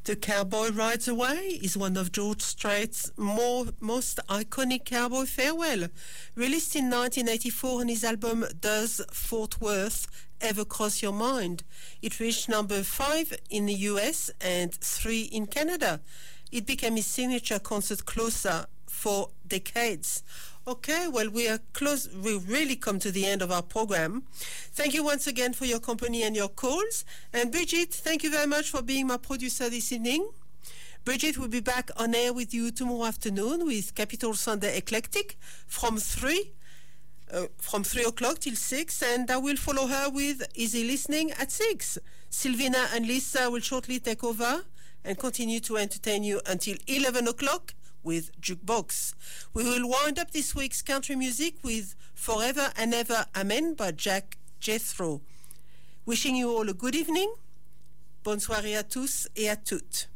The Cowboy Rides Away is one of George Strait's most iconic cowboy farewell. Released in 1984 on his album Does Fort Worth Ever Cross Your Mind? It reached number 5 in the US and 3 in Canada. It became his signature concert closer for decades. Okay, well, we really come to the end of our program. Thank you once again for your company and your calls. And Bridget, thank you very much for being my producer this evening. Bridget will be back on air with you tomorrow afternoon with Capital Sunday Eclectic from 3 o'clock till 6, and I will follow her with Easy Listening at 6. Sylvina and Lisa will shortly take over and continue to entertain you until 11 o'clock with Jukebox. We will wind up this week's country music with Forever and Ever Amen by Jack Jethro. Wishing you all a good evening. Bonne soirée à tous et à toutes.